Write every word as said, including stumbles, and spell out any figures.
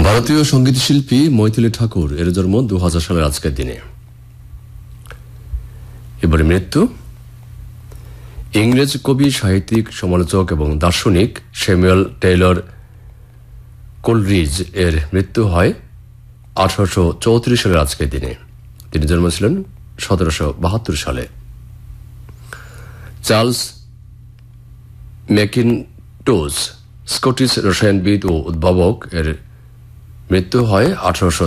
ভারতীয় সঙ্গীত শিল্পী মৈথিলী ঠাকুর এর জন্ম দু হাজার সালের আজকের দিনে। এবারে মৃত্যু। ইংরেজ কবি, সাহিত্যিক, সমালোচক এবং দার্শনিক স্যামুয়েল টেইলর কোলরিজ এর মৃত্যু হয় আঠারোশো চৌত্রিশ সালের আজকের দিনে। তিনি জন্মেছিলেন সতেরোশো বাহাত্তর সালে। চার্লস ম্যাকিন্টোশ স্কটিশ রসায়নবিদ ও উদ্ভাবক এর মৃত্যু হয় আঠারোশো